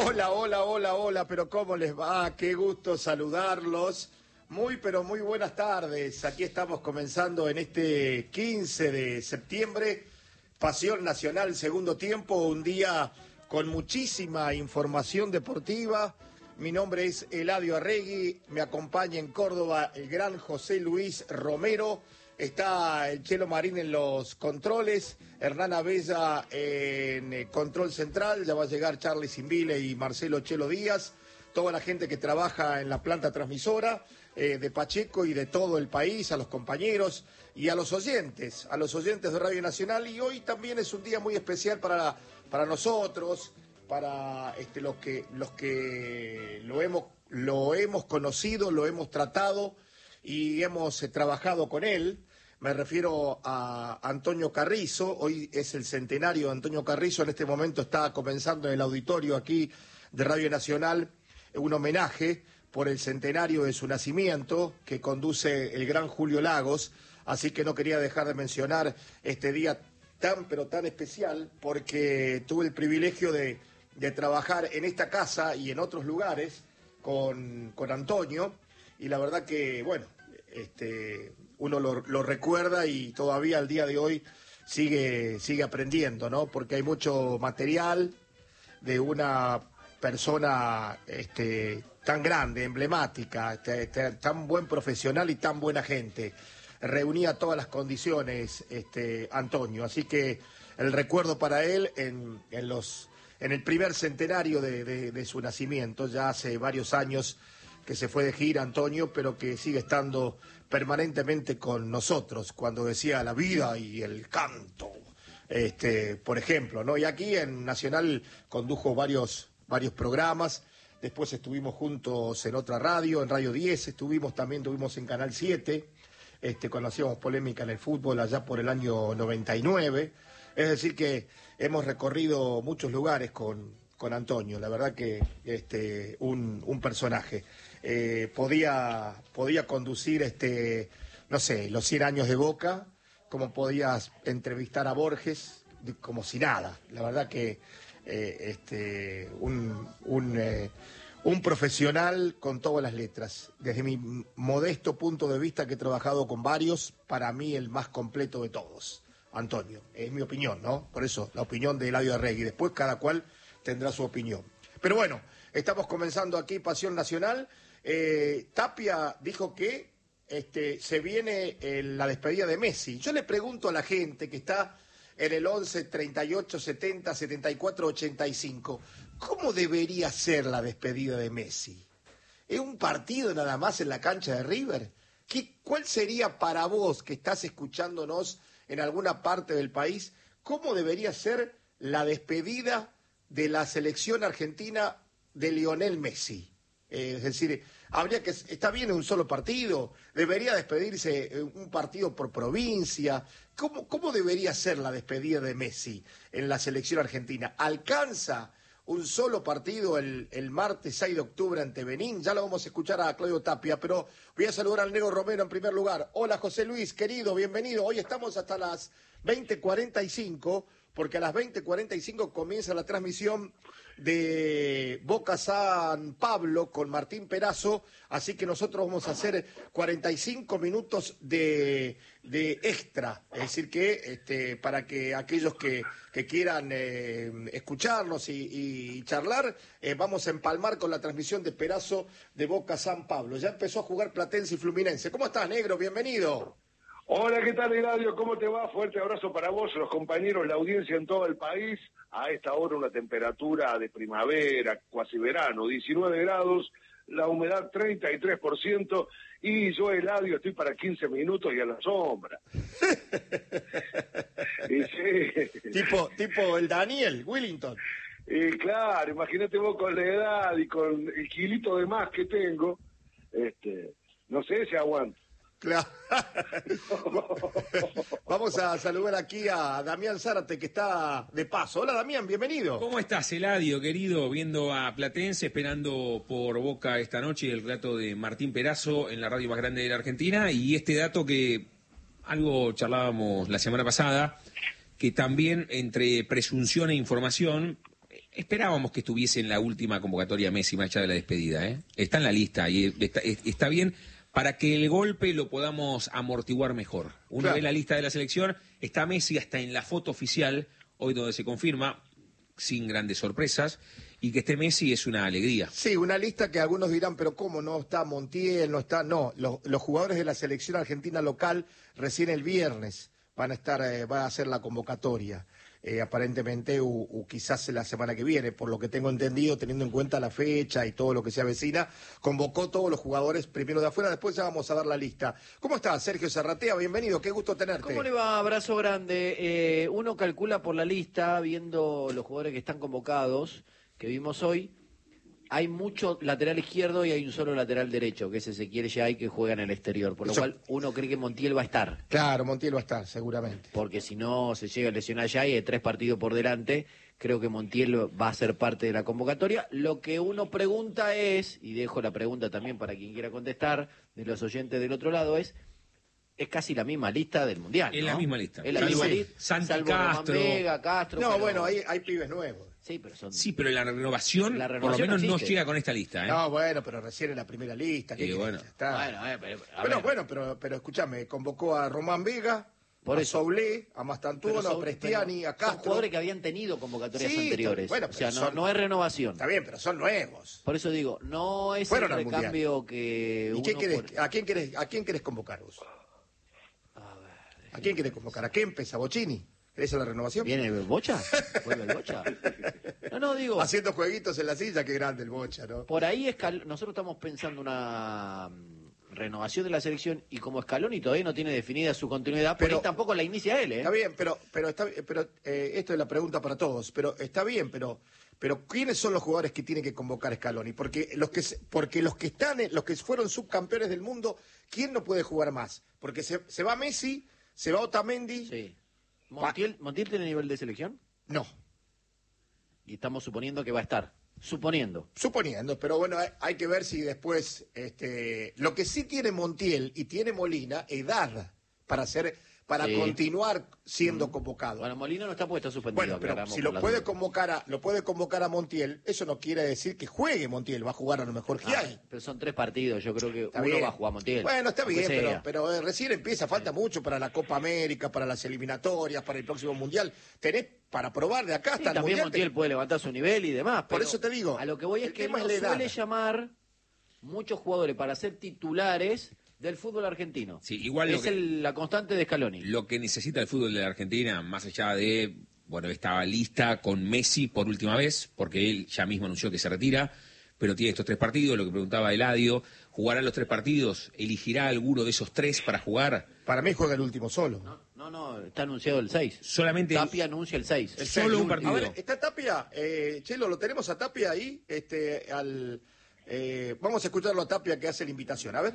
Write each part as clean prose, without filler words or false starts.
Hola, hola, hola, hola, pero ¿cómo les va? Qué gusto saludarlos. Pero muy buenas tardes. Aquí estamos comenzando en este 15 de septiembre, Pasión Nacional, segundo tiempo, un día con muchísima información deportiva. Mi nombre es Eladio Arregui, me acompaña en Córdoba el gran José Luis Romero. Está el Chelo Marín en los controles, Hernán Abella en control central, ya va a llegar Charlie Simbile y Marcelo Chelo Díaz, toda la gente que trabaja en la planta transmisora de Pacheco y de todo el país, a los compañeros y a los oyentes de Radio Nacional. Y hoy también es un día muy especial para nosotros, para los que lo hemos conocido, lo hemos tratado y hemos trabajado con él. Me refiero a Antonio Carrizo. Hoy es el centenario de Antonio Carrizo. En este momento está comenzando en el auditorio aquí de Radio Nacional un homenaje por el centenario de su nacimiento que conduce el gran Julio Lagos. Así que no quería dejar de mencionar este día pero tan especial, porque tuve el privilegio de trabajar en esta casa y en otros lugares con Antonio. Y la verdad que, bueno, uno lo recuerda y todavía al día de hoy sigue aprendiendo, ¿no? Porque hay mucho material de una persona tan grande, emblemática, tan buen profesional y tan buena gente. Reunía todas las condiciones, Antonio. Así que el recuerdo para él en el primer centenario de su nacimiento, ya hace varios años que se fue de gira Antonio, pero que sigue estando permanentemente con nosotros, cuando decía la vida y el canto, por ejemplo, ¿no? Y aquí en Nacional condujo varios programas, después estuvimos juntos en otra radio, en Radio 10, también tuvimos en Canal 7, cuando hacíamos polémica en el fútbol allá por el año 99, es decir que hemos recorrido muchos lugares con Antonio, la verdad que un personaje. Podía conducir no sé, los 100 años de Boca, como podías entrevistar a Borges, como si nada. La verdad que un profesional con todas las letras. Desde mi modesto punto de vista, que he trabajado con varios, para mí el más completo de todos, Antonio. Es mi opinión, ¿no? Por eso, la opinión de Eladio Arregui. Después cada cual tendrá su opinión. Pero bueno, estamos comenzando aquí Pasión Nacional. Tapia dijo que se viene la despedida de Messi. Yo le pregunto a la gente que está en el 11 38 70 74 85, ¿cómo debería ser la despedida de Messi? ¿Es un partido nada más en la cancha de River? ¿Cuál sería para vos, que estás escuchándonos en alguna parte del país, cómo debería ser la despedida de la selección argentina de Lionel Messi? Es decir, está bien en un solo partido, debería despedirse un partido por provincia. ¿Cómo debería ser la despedida de Messi en la selección argentina? ¿Alcanza un solo partido el martes 6 de octubre ante Benín? Ya lo vamos a escuchar a Claudio Tapia, pero voy a saludar al Negro Romero en primer lugar. Hola José Luis, querido, bienvenido. Hoy estamos hasta las 20:45, porque a las 20:45 comienza la transmisión de Boca San Pablo con Martín Perazo, así que nosotros vamos a hacer 45 minutos de extra, es decir que para que aquellos que quieran escucharnos y charlar, vamos a empalmar con la transmisión de Perazo de Boca San Pablo. Ya empezó a jugar Platense y Fluminense. ¿Cómo estás, Negro? Bienvenido. Hola, ¿qué tal, Eladio? ¿Cómo te va? Fuerte abrazo para vos, los compañeros, la audiencia en todo el país. A esta hora una temperatura de primavera, cuasi verano, 19 grados, la humedad 33%, y yo, Eladio, estoy para 15 minutos y a la sombra. Y sí. Tipo el Daniel Willington. Claro, imagínate vos con la edad y con el kilito de más que tengo, no sé si aguanto. Claro. Vamos a saludar aquí a Damián Zárate, que está de paso. Hola, Damián, bienvenido. ¿Cómo estás, Eladio, querido? Viendo a Platense, esperando por Boca esta noche el relato de Martín Perazo en la radio más grande de la Argentina. Y este dato que algo charlábamos la semana pasada, que también entre presunción e información, Esperábamos que estuviese en la última convocatoria Messi, más allá de la despedida, ¿eh? Está en la lista y está bien para que el golpe lo podamos amortiguar mejor. Uno ve la lista de la selección, está Messi hasta en la foto oficial, hoy donde se confirma, sin grandes sorpresas, y que esté Messi es una alegría. Sí, una lista que algunos dirán, pero ¿cómo no está Montiel? No está, no, los jugadores de la selección argentina local recién el viernes van a estar, va a hacer la convocatoria. Aparentemente, o quizás la semana que viene, por lo que tengo entendido, teniendo en cuenta la fecha y todo lo que se avecina, convocó todos los jugadores primero de afuera, después ya vamos a dar la lista. ¿Cómo estás, Sergio Serratea? Bienvenido, qué gusto tenerte. ¿Cómo le va? Abrazo grande. Uno calcula por la lista, viendo los jugadores que están convocados, que vimos hoy, hay mucho lateral izquierdo y hay un solo lateral derecho, que es Ezequiel Yay, que juega en el exterior, por lo cual uno cree que Montiel va a estar. Claro, Montiel va a estar, seguramente. Porque si no se llega a lesionar Yay, hay 3 partidos por delante, creo que Montiel va a ser parte de la convocatoria. Lo que uno pregunta es, y dejo la pregunta también para quien quiera contestar, de los oyentes del otro lado, es casi la misma lista del Mundial, Es ¿no? la misma lista. Es la misma lista, Santi salvo Castro. Román Vega, Castro. No, pero... bueno, hay pibes nuevos. Sí, pero la renovación por lo menos no llega con esta lista, ¿eh? No, bueno, pero recién en la primera lista. Bueno. Está. Pero escúchame, convocó a Román Vega, a Soulé, a Mastantuono, a Prestiani, a Castro. Son jugadores que habían tenido convocatorias Sí, anteriores. bueno, o sea, pero no es renovación. Está bien, pero son nuevos. Por eso digo, no es Fueron el al Mundial. recambio que ¿Y uno... a quién querés convocar vos? ¿A quién querés convocar? ¿A Kempes? ¿A Bocini? ¿Querés la renovación? ¿Viene el Bocha? ¿Vuelve el Bocha? No, digo... Haciendo jueguitos en la silla, qué grande el Bocha, ¿no? Por ahí nosotros estamos pensando una renovación de la selección y como Scaloni todavía no tiene definida su continuidad, pero ahí tampoco la inicia él, ¿eh? Está bien, pero esto es la pregunta para todos, pero está bien, pero ¿quiénes son los jugadores que tiene que convocar Scaloni? Porque los que fueron subcampeones del mundo, ¿quién no puede jugar más? Porque se va Messi, se va Otamendi. Sí. ¿Montiel tiene nivel de selección? No. Y estamos suponiendo que va a estar. Suponiendo, pero bueno, hay que ver si después, lo que sí tiene Montiel y tiene Molina, edad para continuar siendo convocado. Bueno, Molina no está porque está suspendido. Bueno, pero si lo puede convocar a Montiel, eso no quiere decir que juegue Montiel, va a jugar a lo mejor que hay. Pero son 3 partidos, yo creo que Está uno bien. va a jugar Montiel. Bueno, está bien, pero recién empieza, falta mucho para la Copa América, para las eliminatorias, para el próximo Mundial. Tenés para probar de acá hasta el también Mundial. Montiel puede levantar su nivel y demás. Por eso te digo. A lo que voy es que no suele llamar muchos jugadores para ser titulares del fútbol argentino. Sí, igual la constante de Scaloni. Lo que necesita el fútbol de la Argentina, más allá de, esta lista con Messi por última vez, porque él ya mismo anunció que se retira, pero tiene estos 3 partidos, lo que preguntaba Eladio, ¿jugará los 3 partidos? ¿Elegirá alguno de esos 3 para jugar? Para mí juega el último solo. No, está anunciado el 6. Solamente Tapia anuncia el 6. Solo un partido. A ver, ¿está Tapia? Chelo, ¿lo tenemos a Tapia ahí? Vamos a escucharlo a Tapia que hace la invitación, a ver.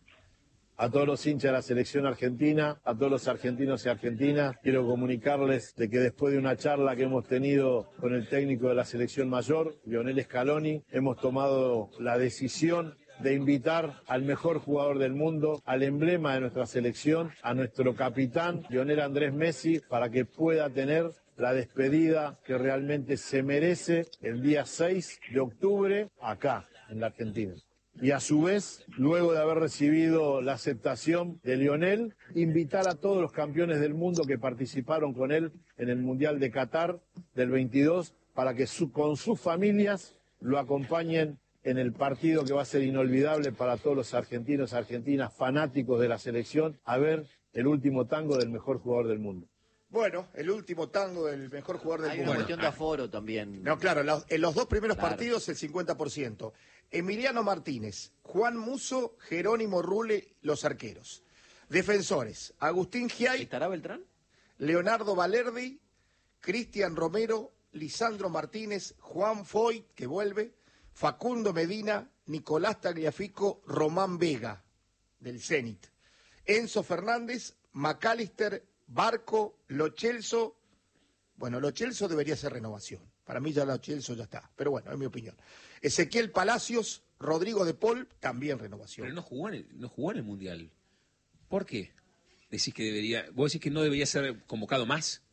A todos los hinchas de la selección argentina, a todos los argentinos y argentinas, quiero comunicarles de que después de una charla que hemos tenido con el técnico de la selección mayor, Lionel Scaloni, hemos tomado la decisión de invitar al mejor jugador del mundo, al emblema de nuestra selección, a nuestro capitán, Lionel Andrés Messi, para que pueda tener la despedida que realmente se merece el día 6 de octubre acá, en la Argentina. Y a su vez, luego de haber recibido la aceptación de Lionel, invitar a todos los campeones del mundo que participaron con él en el Mundial de Qatar del 22 para que con sus familias lo acompañen en el partido que va a ser inolvidable para todos los argentinos, argentinas, fanáticos de la selección, a ver el último tango del mejor jugador del mundo. Bueno, el último tango del mejor jugador del mundo. Hay una cuestión de aforo también. No, claro, en los 2 primeros partidos el 50%. Emiliano Martínez, Juan Musso, Jerónimo Rule, los arqueros. Defensores, Agustín Giay. ¿Estará Beltrán? Leonardo Valerdi, Cristian Romero, Lisandro Martínez, Juan Foy, que vuelve, Facundo Medina, Nicolás Tagliafico, Román Vega, del Zenit. Enzo Fernández, McAllister, Barco, Lo Celso. Bueno, Lo Celso debería ser renovación. Para mí ya Lo Celso ya está, pero bueno, es mi opinión. Ezequiel Palacios, Rodrigo de Paul, también renovación. Pero no jugó en el Mundial. ¿Por qué? ¿Vos decís que no debería ser convocado más?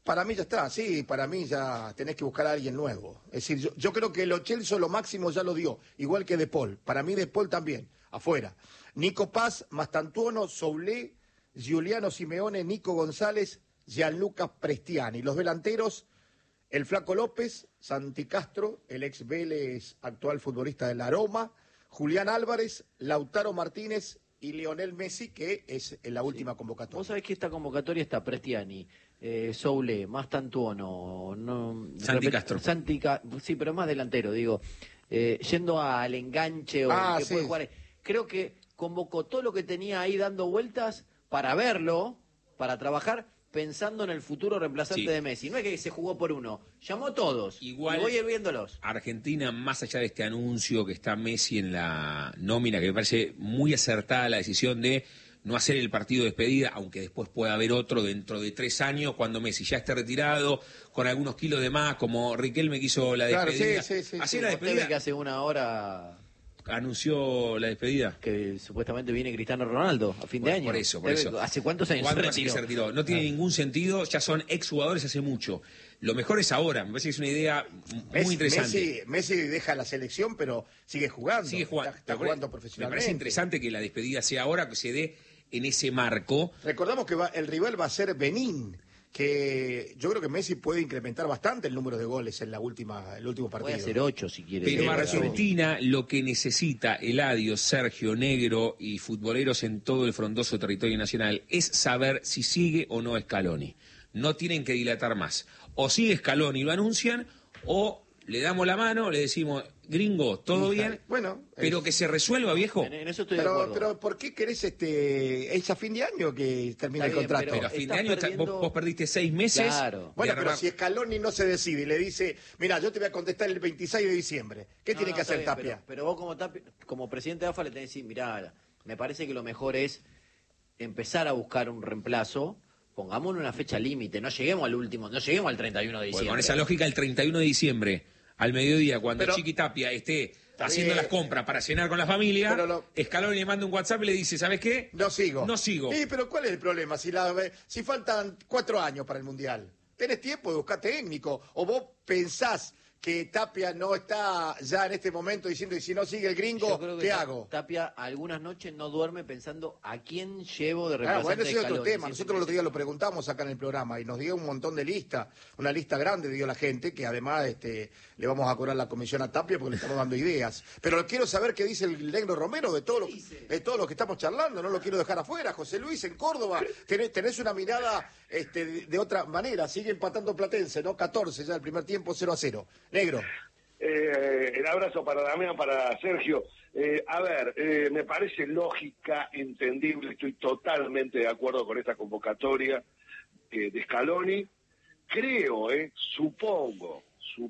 Para mí ya está, sí, para mí ya tenés que buscar a alguien nuevo. Es decir, yo creo que Lo Celso lo máximo ya lo dio, igual que De Paul. Para mí De Paul también, afuera. Nico Paz, Mastantuono, Soulé, Giuliano Simeone, Nico González, Gianluca Prestiani. Los delanteros, el Flaco López, Santi Castro, el ex Vélez, actual futbolista de la Roma, Julián Álvarez, Lautaro Martínez y Lionel Messi, que es en la última convocatoria. Vos sabés que esta convocatoria está Prestiani, Soule, Mastantuono, Santi Castro. Sí, pero más delantero, digo. Yendo al enganche o que sí. puede jugar. Creo que convocó todo lo que tenía ahí dando vueltas para verlo, para trabajar, pensando en el futuro reemplazante de Messi. No es que se jugó por uno, llamó a todos. Igual, y voy a ir viéndolos. Argentina, más allá de este anuncio que está Messi en la nómina, que me parece muy acertada la decisión de no hacer el partido de despedida, aunque después pueda haber otro dentro de 3 años, cuando Messi ya esté retirado, con algunos kilos de más, como Riquelme que hizo la despedida. Claro, sí. Así la despedida. Que hace una hora anunció la despedida. Que supuestamente viene Cristiano Ronaldo a fin de año. Por eso. ¿Hace cuántos años se retiró? No tiene ningún sentido, ya son exjugadores hace mucho. Lo mejor es ahora, me parece que es una idea muy interesante. Messi deja la selección, pero sigue jugando. Está jugando profesionalmente. Me parece interesante que la despedida sea ahora, que se dé en ese marco. Recordamos que el rival va a ser Benín, que yo creo que Messi puede incrementar bastante el número de goles en el último partido. Puede hacer 8 si quiere. Pero Argentina lo que necesita, Eladio, Sergio, Negro y futboleros en todo el frondoso territorio nacional, es saber si sigue o no Scaloni. No tienen que dilatar más. O sigue Scaloni y lo anuncian, o le damos la mano, le decimos, gringo, todo bien, pero que se resuelva, viejo. En eso estoy de acuerdo. Pero ¿por qué querés es a fin de año que termina el contrato? Pero a fin de año vos perdiste 6 meses. Claro. Bueno, pero si Scaloni no se decide y le dice, mira, yo te voy a contestar el 26 de diciembre, ¿qué tiene que hacer bien, Tapia? Pero vos como presidente de AFA le tenés que decir, mirá, me parece que lo mejor es empezar a buscar un reemplazo. Pongámonos una fecha límite, no lleguemos al 31 de diciembre. Con esa lógica, el 31 de diciembre, al mediodía, cuando Chiqui Tapia esté haciendo las compras para cenar con la familia, Scaloni le manda un WhatsApp y le dice, ¿sabes qué? No sigo. Sí, pero ¿cuál es el problema? Si faltan 4 años para el Mundial, tenés tiempo de buscar técnico, o vos pensás que Tapia no está ya en este momento diciendo, y si no sigue el gringo, ¿qué hago? Tapia algunas noches no duerme pensando a quién llevo de reemplazante. Bueno, ese es otro tema. Nosotros el otro día lo preguntamos acá en el programa y nos dio un montón de listas, una lista grande dio la gente, que además le vamos a cobrar la comisión a Tapia porque le estamos dando ideas. Pero quiero saber qué dice el Negro Romero de todo lo que estamos charlando, no lo quiero dejar afuera. José Luis, en Córdoba, tenés una mirada de otra manera, sigue empatando Platense, ¿no? 14 ya el primer tiempo, 0-0. Negro. El abrazo para Damián, para Sergio. Me parece lógica, entendible, estoy totalmente de acuerdo con esta convocatoria de Scaloni. Creo, supongo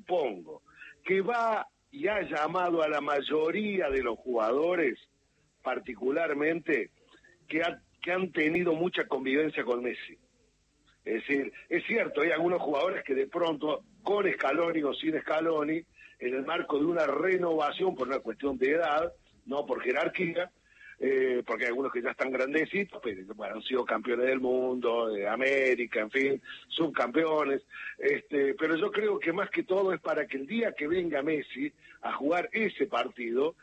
que va y ha llamado a la mayoría de los jugadores, particularmente, que han tenido mucha convivencia con Messi. Es decir, es cierto, hay algunos jugadores que de pronto, con Scaloni o sin Scaloni, en el marco de una renovación por una cuestión de edad, no por jerarquía, porque hay algunos que ya están grandecitos, pero han sido campeones del mundo, de América, en fin, subcampeones, pero yo creo que más que todo es para que el día que venga Messi a jugar ese partido,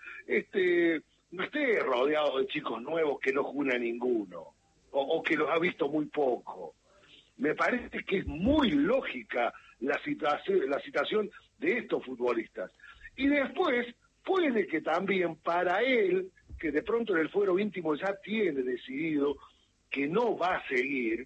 no esté rodeado de chicos nuevos que no juegan a ninguno, o que los ha visto muy poco. Me parece que es muy lógica la situación de estos futbolistas. Y después, puede que también para él, que de pronto en el fuero íntimo ya tiene decidido que no va a seguir,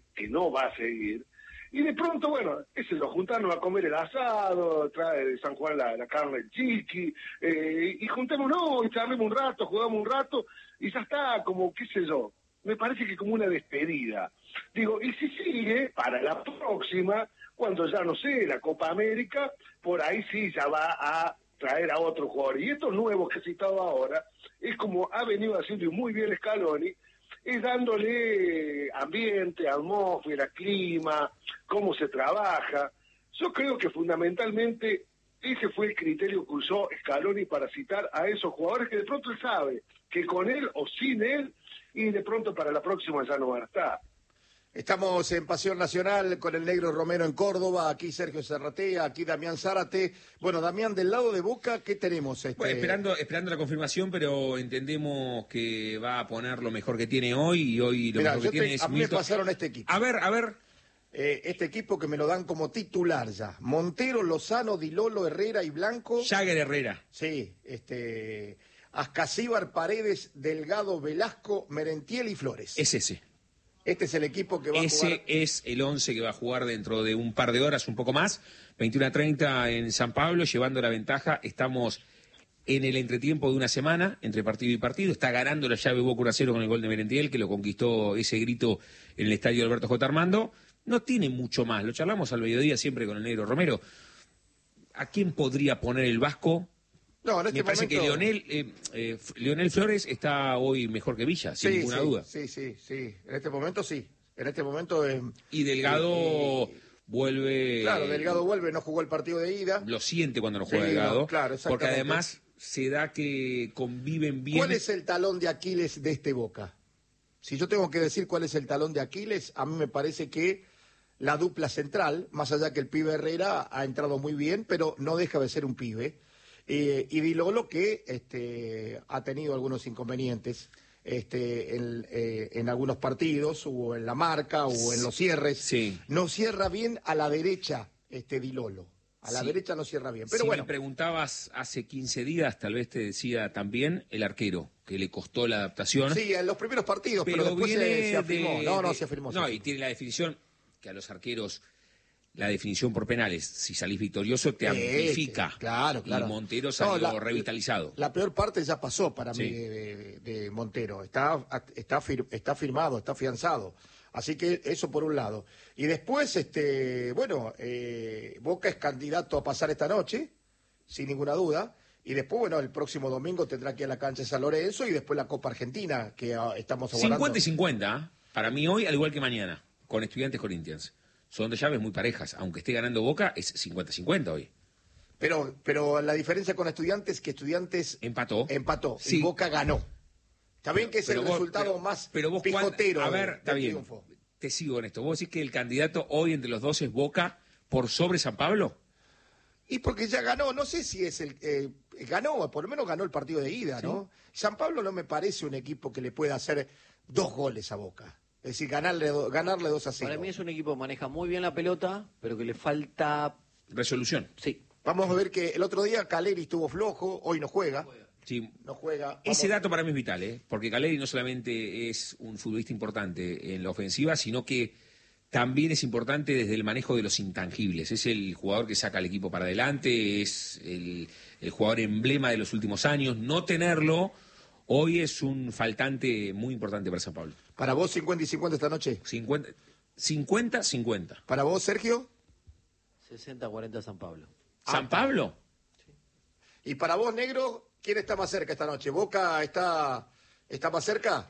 y de pronto, juntarnos a comer el asado, trae de San Juan la carne del chiqui, y juntémonos y charlemos un rato, jugamos un rato, y ya está, como qué sé yo. Me parece que como una despedida. Digo, y si sigue, para la próxima, cuando ya no sé, la Copa América, por ahí sí ya va a traer a otro jugador. Y estos nuevos que he citado ahora, es como ha venido haciendo muy bien Scaloni, es dándole ambiente, atmósfera, clima, cómo se trabaja. Yo creo que fundamentalmente ese fue el criterio que usó Scaloni para citar a esos jugadores que de pronto él sabe que con él o sin él, y de pronto para la próxima ya no van a estar. Estamos en Pasión Nacional con el Negro Romero en Córdoba, aquí Sergio Serratea, aquí Damián Zárate. Bueno, Damián, del lado de Boca, ¿qué tenemos? Bueno, esperando la confirmación, pero entendemos que va a poner lo mejor que tiene hoy, y hoy lo mejor que tiene es a mí me Milton. pasaron este equipo. A ver. Este equipo que me lo dan como titular ya. Montero, Lozano, Di Lolo, Herrera y Blanco. Jagger Herrera. Sí, Ascasíbar, Paredes, Delgado, Velasco, Merentiel y Flores. Es ese. Este es el equipo que va a jugar. Ese es el 11 que va a jugar dentro de un par de horas, un poco más. 21:30 en San Pablo, llevando la ventaja. Estamos en el entretiempo de una semana, entre partido y partido. Está ganando la llave Boca 1-0 con el gol de Merentiel, que lo conquistó ese grito en el estadio Alberto J. Armando. No tiene mucho más. Lo charlamos al mediodía siempre con el Negro Romero. ¿A quién podría poner el Vasco? No, en este Me parece momento... que Leonel Flores está hoy mejor que Villa, sin ninguna duda. Sí. En este momento sí. En este momento... Y Delgado vuelve... Claro, Delgado vuelve, no jugó el partido de ida. Lo siente cuando no juega Sí, Delgado. no, claro, exactamente. Porque además se da que conviven bien. ¿Cuál es el talón de Aquiles de este Boca? Si yo tengo que decir cuál es el talón de Aquiles, a mí me parece que la dupla central, más allá que el pibe Herrera ha entrado muy bien, pero no deja de ser un pibe. Y Di Lolo que ha tenido algunos inconvenientes en algunos partidos, o en la marca, o en los cierres. Sí. No cierra bien a la derecha Di Lolo. A la derecha no cierra bien. Pero si bueno, me preguntabas hace 15 días, tal vez te decía también el arquero, que le costó la adaptación. sí, en los primeros partidos, pero después se afirmó. Se afirmó. Y tiene la definición, que a los arqueros, la definición por penales, si salís victorioso, te amplifica. Claro. Y Montero salió revitalizado. La peor parte ya pasó para mí de Montero. Está firmado, está afianzado. Así que eso por un lado. Y después, Boca es candidato a pasar esta noche, sin ninguna duda. Y después, el próximo domingo tendrá que ir a la cancha de San Lorenzo y después la Copa Argentina, que estamos aguardando. 50 y 50, para mí hoy, al igual que mañana, con Estudiantes Corinthians. Son de llaves muy parejas. Aunque esté ganando Boca, es 50-50 hoy. Pero la diferencia con Estudiantes es que Estudiantes empató. Sí. Y Boca ganó. Está bien que es el resultado más pijotero. A ver, está bien. Triunfo. Te sigo en esto. ¿Vos decís que el candidato hoy entre los dos es Boca por sobre San Pablo? Y porque ya ganó, no sé si es ganó, por lo menos ganó el partido de ida, ¿sí? ¿No? San Pablo no me parece un equipo que le pueda hacer 2 goles a Boca. Es decir, ganarle 2-0. Para mí es un equipo que maneja muy bien la pelota, pero que le falta... resolución. Sí. Vamos a ver que el otro día Caleri estuvo flojo, hoy no juega. Sí. No juega. Ese dato para mí es vital, porque Caleri no solamente es un futbolista importante en la ofensiva, sino que también es importante desde el manejo de los intangibles. Es el jugador que saca al equipo para adelante, es el jugador emblema de los últimos años. No tenerlo hoy es un faltante muy importante para San Pablo. ¿Para vos 50 y 50 esta noche? 50-50. ¿Para vos, Sergio? 60-40 San Pablo. ¿San Pablo? Sí. ¿Y para vos, Negro, quién está más cerca esta noche? ¿Boca está más cerca?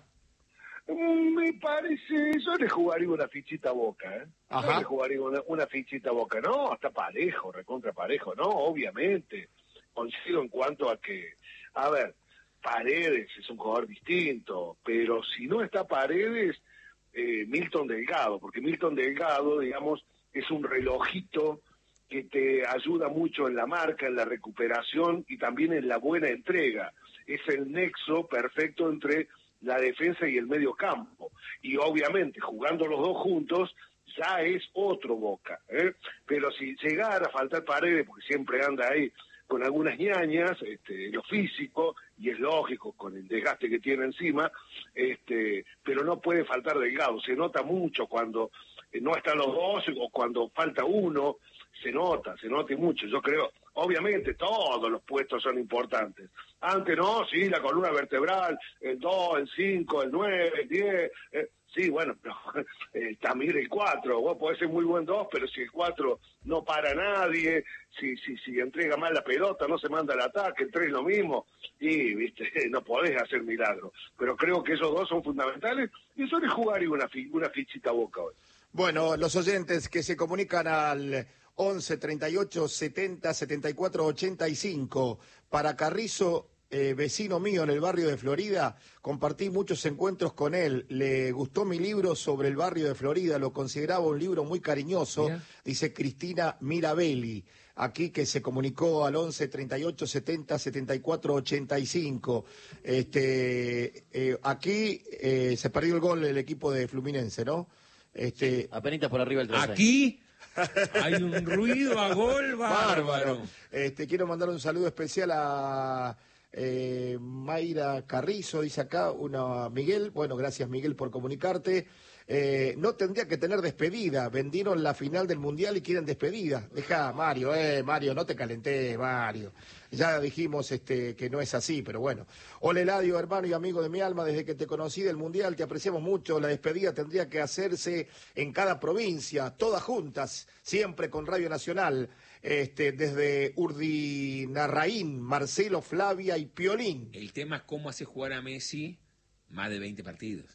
Me parece, yo le jugaría una fichita a Boca, ¿eh? Ajá. Yo le jugaría una fichita a Boca. No, está parejo, recontra parejo, no, obviamente. Coincido en cuanto a que, a ver, Paredes es un jugador distinto, pero si no está Paredes, Milton Delgado, porque Milton Delgado, digamos, es un relojito que te ayuda mucho en la marca, en la recuperación y también en la buena entrega. Es el nexo perfecto entre la defensa y el medio campo. Y obviamente, jugando los dos juntos, ya es otro Boca, ¿eh? Pero si llegara a faltar Paredes, porque siempre anda ahí con algunas ñañas, lo físico, y es lógico con el desgaste que tiene encima, pero no puede faltar Delgado. Se nota mucho cuando no están los dos o cuando falta uno, se nota mucho. Yo creo, obviamente todos los puestos son importantes. Antes no, sí, la columna vertebral, el 2, el 5, el 9, el 10, sí, bueno, pero también el 4, vos podés ser muy buen 2, pero si el 4 no para a nadie, si entrega mal la pelota, no se manda al ataque, el 3 lo mismo, y viste, no podés hacer milagros. Pero creo que esos dos son fundamentales, y yo le jugaría una fichita a Boca hoy. Bueno, los oyentes que se comunican al 11 38 70 74 85 para Carrizo, vecino mío en el barrio de Florida, compartí muchos encuentros con él, le gustó mi libro sobre el barrio de Florida, lo consideraba un libro muy cariñoso, Mira. dice Cristina Mirabelli, aquí que se comunicó al 11 38 70 74 85. Aquí se perdió el gol del equipo de Fluminense, ¿no? Apenitas por arriba el trasero. Aquí hay un ruido a gol bárbaro. Quiero mandar un saludo especial a Mayra Carrizo, dice acá, Miguel. Bueno, gracias Miguel por comunicarte. No tendría que tener despedida. Vendieron la final del Mundial y quieren despedida. Deja, Mario, no te calentés, Mario. Ya dijimos que no es así, pero bueno. Hola Eladio, hermano y amigo de mi alma, desde que te conocí del Mundial te apreciamos mucho. La despedida tendría que hacerse en cada provincia, todas juntas, siempre con Radio Nacional. Desde Urdinarraín, Marcelo, Flavia y Piolín. El tema es cómo hace jugar a Messi más de 20 partidos.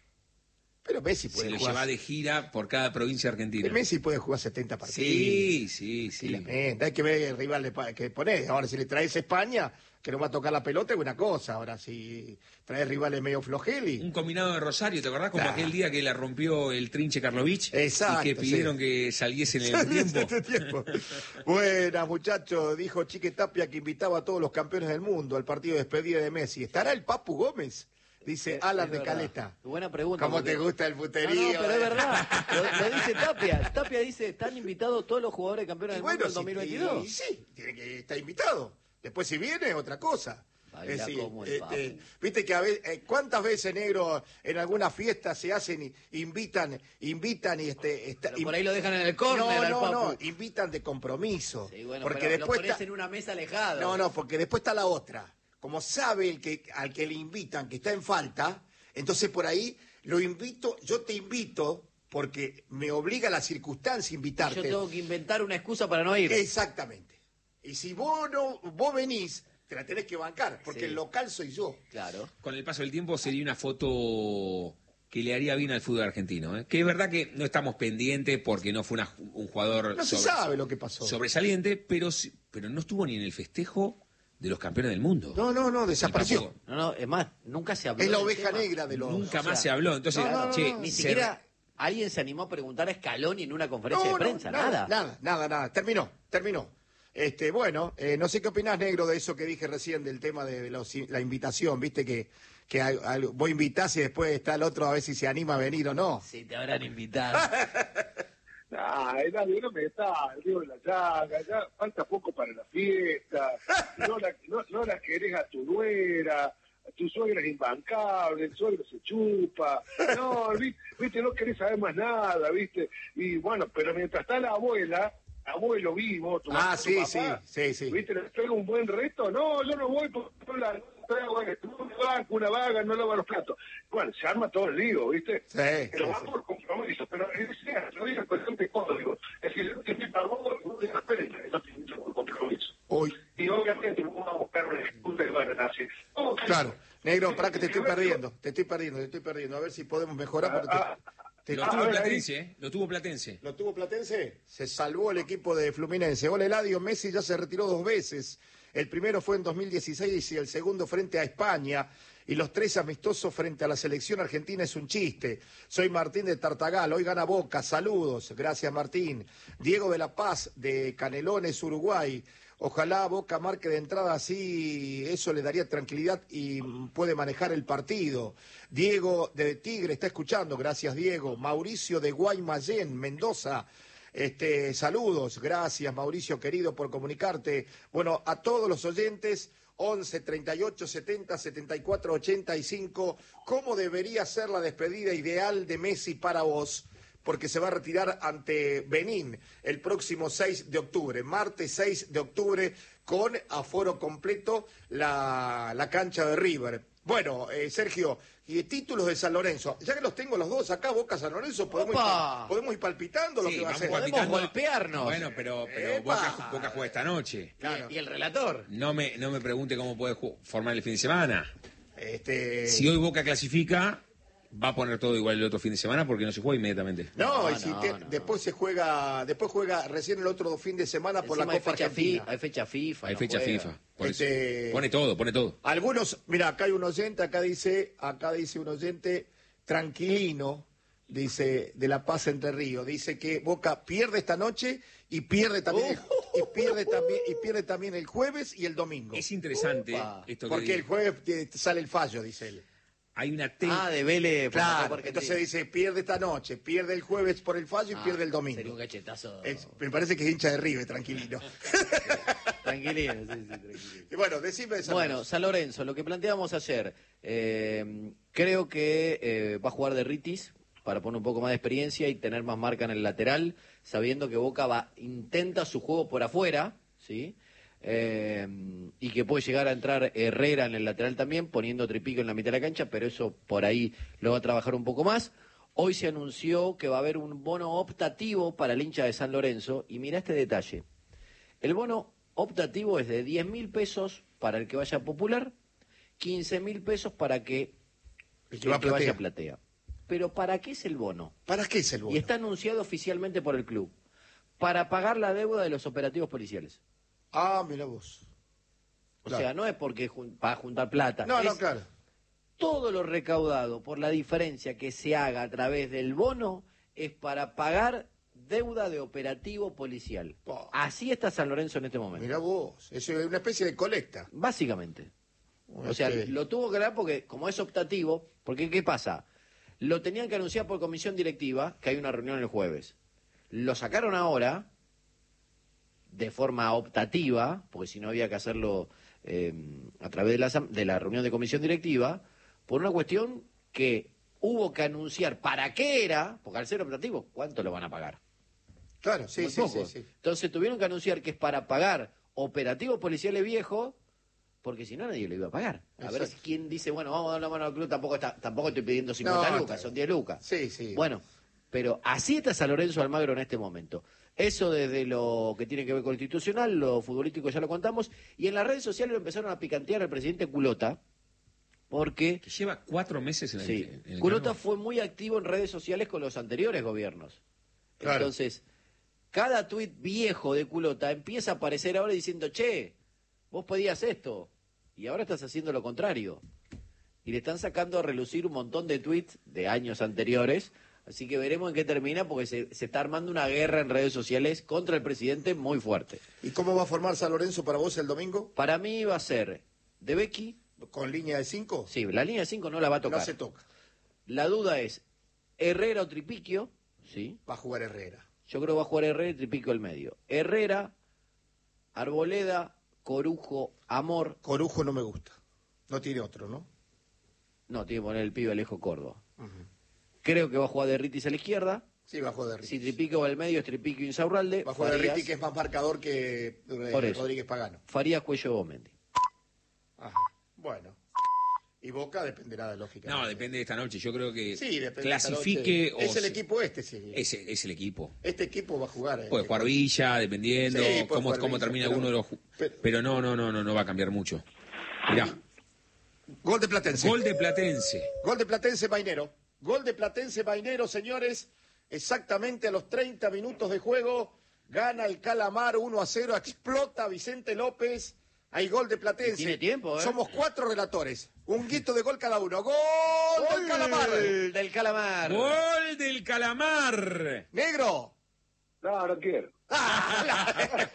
Pero Messi puede Se lo jugar. lleva de gira por cada provincia argentina. Messi puede jugar 70 partidos. Sí. Hay que ver el rival que pone. Ahora, si le traes a España, que no va a tocar la pelota, es una cosa. Ahora, si traes rivales medio flojeli. Un combinado de Rosario, ¿te acordás? Como Claro. aquel día que la rompió el Trinche Karlovich. Exacto, y que pidieron sí. que saliese en el tiempo. Buenas, muchachos. Dijo Chique Tapia que invitaba a todos los campeones del mundo al partido de despedida de Messi. ¿Estará el Papu Gómez? Dice Alan Es de verdad. Caleta. Buena pregunta. ¿Cómo porque- te gusta el puterío? No, pero es verdad. Lo dice Tapia. Tapia dice, están invitados todos los jugadores campeones Y del bueno, mundo en 2022. sí, tiene que estar invitado. Después si viene, otra cosa. Baila Es decir, como el Papu. viste que a veces, ¿cuántas veces, negro, en algunas fiestas se hacen y invitan Pero por ahí lo dejan en el córner al Papu. no, invitan de compromiso. Sí, bueno, porque pero después lo pones en una mesa alejada. No, porque después está la otra. Como sabe al que le invitan que está en falta, entonces por ahí lo invito, yo te invito porque me obliga la circunstancia a invitarte. Yo tengo que inventar una excusa para no ir. Exactamente. Y si vos venís, te la tenés que bancar, porque Sí. el local soy yo. Claro. Con el paso del tiempo sería una foto que le haría bien al fútbol argentino. ¿Eh? Que es verdad que no estamos pendientes porque no fue un jugador No se sabe lo que pasó. sobresaliente, pero no estuvo ni en el festejo de los campeones del mundo. No, desapareció. Papu. No, es más, nunca se habló. Es la del oveja tema. negra de los... Nunca o sea, más se habló. Entonces, che, Ni se- siquiera alguien se animó a preguntar a Scaloni en una conferencia de prensa. Nada. Terminó. Bueno, no sé qué opinás, negro, de eso que dije recién, del tema de la invitación, viste que vos invitás y después está el otro a ver si se anima a venir o no. Si te habrán invitado. Eladio, no me está el río de la llaga, ya falta poco para la fiesta, no la querés a tu nuera, tu suegra es imbancable, el suegro se chupa, no, viste, no querés saber más nada, viste, y bueno, pero mientras está la abuelo vivo, tu mamá, tu papá, sí. viste, le pega un buen reto, no, yo no voy porque una vaga, no lava los platos. Bueno, se arma todo el lío, ¿viste? Sí, Pero sí, va sí. por compromiso, pero no digas cuestión de código. Es decir, yo te invito a vos, no digas, esperen, no te invito por compromiso. Hoy, Y obviamente vamos a buscar una ejecuta y van a nacer. claro. Negro, para que te estoy perdiendo. A ver si podemos mejorar. Porque lo a tuvo ver, Platense, ¿eh? Lo tuvo Platense. ¿Lo tuvo Platense? Se salvó el equipo de Fluminense. Hola, Eladio. Messi ya se retiró 2 veces. El primero fue en 2016 y el segundo frente a España. Y los 3 amistosos frente a la selección argentina es un chiste. Soy Martín de Tartagal. Hoy gana Boca. Saludos. Gracias, Martín. Diego de La Paz, de Canelones, Uruguay. Ojalá Boca marque de entrada así, eso le daría tranquilidad y puede manejar el partido. Diego de Tigre está escuchando, gracias Diego. Mauricio de Guaymallén, Mendoza, saludos, gracias Mauricio querido por comunicarte. Bueno, a todos los oyentes, 11 38 70 74 85, ¿cómo debería ser la despedida ideal de Messi para vos? Porque se va a retirar ante Benín el próximo 6 de octubre, martes 6 de octubre, con aforo completo la cancha de River. Bueno, Sergio, y títulos de San Lorenzo, ya que los tengo los dos acá, Boca San Lorenzo, podemos ir palpitando lo Sí, que va a vamos ser. Podemos palpitando. golpearnos. Bueno, pero ¡Epa! Boca juega esta noche. Claro. Y el relator. No me pregunte cómo puede formar el fin de semana. Este, Si hoy Boca clasifica, Va a poner todo igual el otro fin de semana porque no se juega inmediatamente. No, No, y si no, no. después juega recién el otro fin de semana por Encima la Copa Argentina. hay fecha FIFA. Hay no fecha juega. FIFA. Por Este- eso. Pone todo. Algunos, mira, acá hay un oyente, acá dice un oyente tranquilino, dice, de La Paz Entre Ríos, dice que Boca pierde esta noche y pierde también, y pierde también el jueves y el domingo. Es interesante Upa. esto que Porque el jueves sale el fallo, dice él. hay una De Vélez. por la Claro, Copa Argentina. entonces dice, pierde esta noche, pierde el jueves por el fallo y pierde el domingo. Sería un cachetazo. Me parece que es hincha de River, tranquilino. Tranquilino, sí, tranquilino. Y bueno, decime esa. Bueno, San Lorenzo, lo que planteamos ayer, creo que va a jugar de Ritis para poner un poco más de experiencia y tener más marca en el lateral, sabiendo que Boca intenta su juego por afuera, ¿sí? Y que puede llegar a entrar Herrera en el lateral también, poniendo Tripico en la mitad de la cancha, pero eso por ahí lo va a trabajar un poco más. Hoy se anunció que va a haber un bono optativo para el hincha de San Lorenzo, y mira este detalle. El bono optativo es de 10.000 pesos para el que vaya a Popular, 15.000 pesos para que El que va a Platea. vaya a Platea. Pero ¿para qué es el bono? ¿Para qué es el bono? Y está anunciado oficialmente por el club. Para pagar la deuda de los operativos policiales. Ah, mira vos. O Claro. sea, no es porque para juntar plata. No, es claro. todo lo recaudado por la diferencia que se haga a través del bono es para pagar deuda de operativo policial. Po. Así está San Lorenzo en este momento. Mira vos. Eso es una especie de colecta. Básicamente. O sea, Este- lo tuvo que dar porque, como es optativo, porque ¿qué pasa? Lo tenían que anunciar por comisión directiva, que hay una reunión el jueves. Lo sacaron ahora, de forma optativa, porque si no había que hacerlo a través de la reunión de comisión directiva, por una cuestión que hubo que anunciar para qué era, porque al ser optativo, ¿cuánto lo van a pagar? Claro, sí, Muy sí, poco. sí. Entonces tuvieron que anunciar que es para pagar operativos policiales viejos, porque si no nadie lo iba a pagar. A ver Exacto. quién dice, bueno, vamos a dar la mano al club, tampoco estoy pidiendo 50 No, lucas, está son bien. 10 lucas. Sí, sí. Bueno, pero así está San Lorenzo Almagro en este momento. Eso desde lo que tiene que ver con lo institucional, lo futbolístico ya lo contamos, y en las redes sociales lo empezaron a picantear al presidente Culota, porque Que lleva 4 meses en sí, en el Culota cargo. fue muy activo en redes sociales con los anteriores gobiernos. Claro. Entonces, cada tuit viejo de Culota empieza a aparecer ahora diciendo, che, vos pedías esto, y ahora estás haciendo lo contrario. Y le están sacando a relucir un montón de tuits de años anteriores, así que veremos en qué termina, porque se está armando una guerra en redes sociales contra el presidente muy fuerte. ¿Y cómo va a formar San Lorenzo para vos el domingo? Para mí va a ser De Becky, ¿Con línea de 5? sí, la línea de 5 no la va a tocar. No se toca. La duda es Herrera o Tripiquio, ¿sí? Va a jugar Herrera. Yo creo que va a jugar Herrera y Tripiquio el medio. Herrera, Arboleda, Corujo, Amor. Corujo no me gusta. No tiene otro, ¿no? No, tiene que poner el pibe Alejo Córdoba. Creo que va a jugar de Ritis a la izquierda. Sí, va a jugar de Si Ritis. Tripiquio va al medio, es Tripiquio y Insaurralde. Va a jugar de Farías- Ritis, que es más marcador que Por eso. Rodríguez Pagano. Farías, Cuello, Bomendi. Ajá. Bueno. Y Boca dependerá de lógica. No, depende de esta noche. Yo creo que Sí, depende. clasifique esta noche. o Es el se- equipo este, sí. Es el equipo. Este equipo va a jugar. Puede jugar Villa, dependiendo Sí, puede cómo jugar Villa, termina pero- uno de los... Pero no va a cambiar mucho. Mirá, Gol de Platense. gol de Platense. Gol de Platense Mainero. Gol de Platense Mainero, señores. Exactamente a los 30 minutos de juego. Gana el Calamar 1-0. Explota Vicente López. Hay gol de Platense. Tiene tiempo, ¿eh? Somos 4 relatores. Un guito de gol cada uno. ¡Gol del Calamar! Gol del Calamar. ¡Gol del Calamar! ¡Negro! No, no quiero. ¡Ah!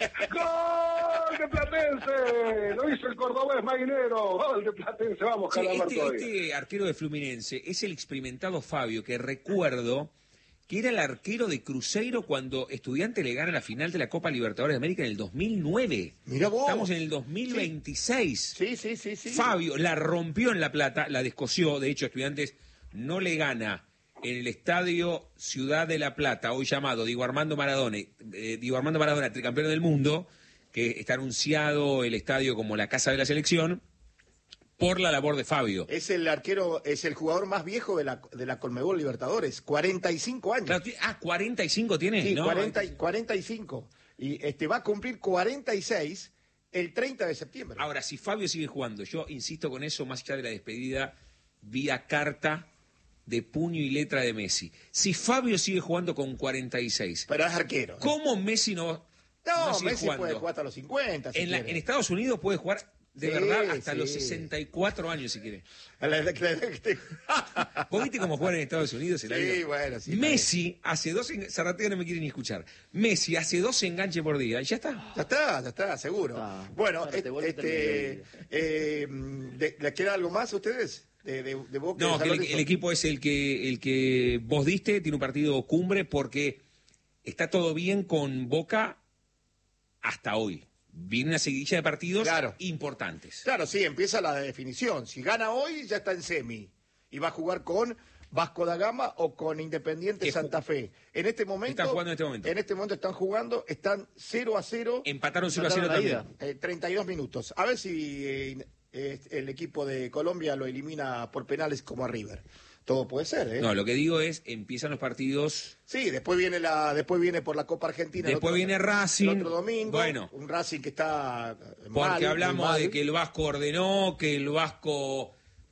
¡Gol de Platense! Lo hizo el cordobés Mainero. Gol de Platense. Vamos, Che, Calamar todavía. este arquero de Fluminense es el experimentado Fabio, que recuerdo que era el arquero de Cruzeiro cuando Estudiante le gana la final de la Copa Libertadores de América en el 2009. Mirá vos. Estamos en el 2026. Sí. Fabio la rompió en La Plata, la descosió. De hecho, Estudiantes no le gana en el estadio Ciudad de La Plata, hoy llamado Diego Armando Maradona, tricampeón del mundo, que está anunciado el estadio como la casa de la selección, por la labor de Fabio. Es el arquero, es el jugador más viejo de la Conmebol Libertadores. 45 años. Claro, 45 tiene, Sí, ¿no? 45. Y va a cumplir 46 el 30 de septiembre. Ahora, si Fabio sigue jugando, yo insisto con eso, más allá de la despedida, vía carta, de puño y letra de Messi. Si Fabio sigue jugando con 46, Pero es arquero. ¿cómo Messi no sigue Messi jugando? puede jugar hasta los 50. Si En quiere. Estados Unidos puede jugar de Sí, verdad hasta sí. los 64 años si quiere. A la edad que tengo. ¿Vos viste cómo juegan en Estados Unidos? Sí, bueno, sí. Messi hace 12... Zarratea no me quiere ni escuchar. Messi hace 12 enganches por día y ya está. Ya está, seguro. Bueno, Ahora te vuelve a ¿le queda algo más a ustedes? De vos No, que el equipo es el que vos diste, tiene un partido cumbre porque está todo bien con Boca hasta hoy. Viene una seguidilla de partidos importantes. Claro, sí, empieza la definición. Si gana hoy, ya está en semi. Y va a jugar con Vasco da Gama o con Independiente Santa Fe. En este momento... Están jugando en este momento. En este momento están jugando, están 0-0. Empataron 0-0 también. 32 minutos. A ver si el equipo de Colombia lo elimina por penales como a River. Todo puede ser, ¿eh? No, lo que digo es, empiezan los partidos... Sí, después viene por la Copa Argentina. Después viene Racing. El otro domingo. Bueno. Un Racing que está Porque mal, hablamos mal. de que el Vasco ordenó, que el Vasco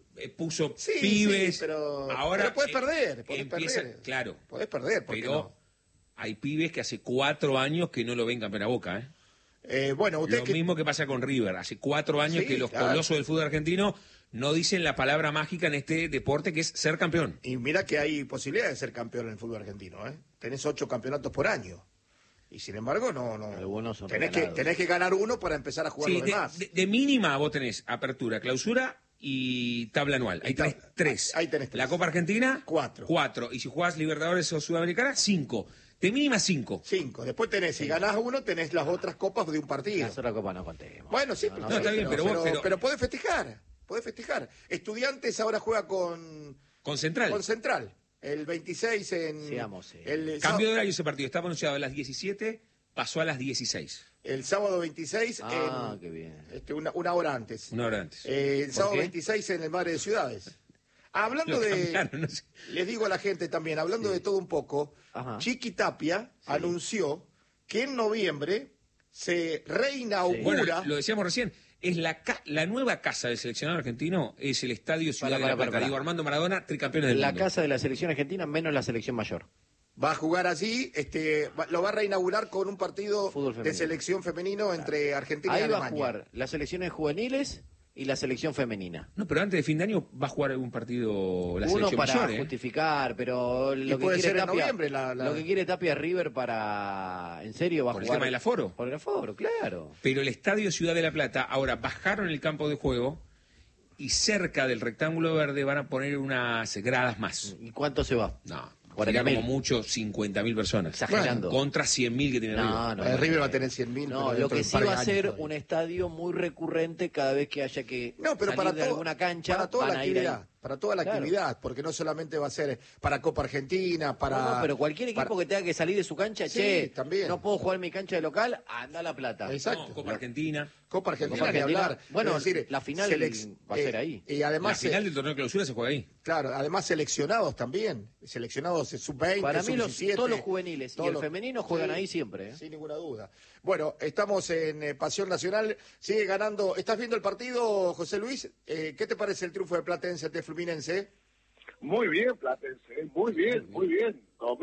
puso Sí, pibes. sí, pero Ahora podés perder, Claro. Podés perder, ¿por qué Pero no? hay pibes que hace 4 años que no lo ven campeón a Boca, ¿eh? Bueno, usted Lo mismo que pasa con River. Hace 4 años Sí, que los claro. colosos del fútbol argentino no dicen la palabra mágica en este deporte que es ser campeón. Y mira que hay posibilidad de ser campeón en el fútbol argentino, ¿eh? Tenés 8 campeonatos por año. Y sin embargo, no. Algunos son tenés regalados. que ganar uno para empezar a jugar Sí, los demás. de mínima vos tenés apertura, clausura y tabla anual. Ahí tenés 3. Ahí tenés 3. La Copa Argentina, 4. 4. Y si jugás Libertadores o Sudamericana, 5. De mínima 5. 5. Después tenés, si ganás uno, tenés las otras copas de un partido. Las otras copas no contemos. Bueno, sí, no, está bien, pero podés festejar. Podés festejar. Estudiantes ahora juega con Central. Con Central. El 26 en... Sigamos, Cambio de horario ese partido. Estaba anunciado a las 17, pasó a las 16. El sábado 26 qué bien. una hora antes. Una hora antes. El sábado qué? 26 en el Madre de Ciudades. Hablando Lo de... cambiaron, no sé. Les digo a la gente también, hablando de todo un poco, Ajá. Chiqui Tapia anunció que en noviembre se reinaugura... Bueno, lo decíamos recién, es la nueva casa del seleccionado argentino, es el Estadio Ciudad de la Plata. Digo, Armando Maradona, tricampeones del La mundo. casa de la selección argentina menos la selección mayor. Va a jugar allí, lo va a reinaugurar con un partido Fútbol de femenino. selección femenino entre Argentina y Ahí va Alemania. a jugar las selecciones juveniles y la selección femenina. No, pero antes de fin de año va a jugar algún partido la Uno selección para mayor, ¿eh? justificar, pero lo que puede quiere ser en Tapia, noviembre lo que quiere Tapia es River para, en serio, va a ¿Por el jugar tema del aforo? Por el aforo, claro. Pero el Estadio Ciudad de la Plata, ahora bajaron el campo de juego y cerca del rectángulo verde van a poner unas gradas más. ¿Y cuánto se va? No, 40.000. sería como mucho 50.000 personas. Exagerando. Contra 100.000 que tiene River. No, River va a tener 100.000. No, lo que sí va a ser un estadio muy recurrente cada vez que haya que No, pero salir de alguna cancha. para toda van la a ir ahí. actividad, para toda la Claro. actividad, porque no solamente va a ser para Copa Argentina, para... No, pero cualquier equipo que tenga que salir de su cancha, Sí, también. no puedo jugar en mi cancha de local, anda a La Plata. Exacto. No, Copa Argentina. Copa Argentina, Copa ni Argentina. hablar. Bueno, Es decir, la final va a ser ahí. Y La además, final del torneo de clausura se juega ahí. claro, además seleccionados también, seleccionados sub-20, Para mí sub-17. todos los juveniles y todos el los- femenino juegan Sí, ahí siempre. ¿eh? Sin ninguna duda. Bueno, estamos en Pasión Nacional, sigue ganando. ¿Estás viendo el partido, José Luis? ¿Qué te parece el triunfo de Platense ante Fluminense? Muy bien, Platense, muy bien, muy bien.